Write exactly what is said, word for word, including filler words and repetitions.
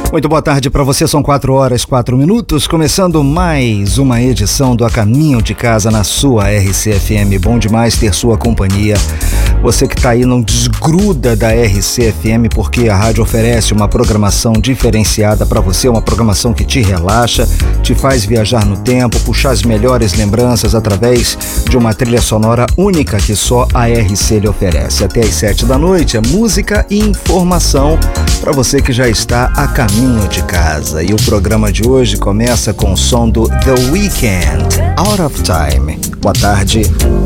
Muito boa tarde para você, são quatro horas, quatro minutos, começando mais uma edição do A Caminho de Casa na sua R C F M. Bom demais ter sua companhia. Você que tá aí, não desgruda da R C F M, porque a rádio oferece uma programação diferenciada para você, uma programação que te relaxa, te faz viajar no tempo, puxar as melhores lembranças através de uma trilha sonora única que só a R C lhe oferece. Até às sete da noite é música e informação para você que já está a caminho de casa. E o programa de hoje começa com o som do The Weeknd, Out of Time. Boa tarde.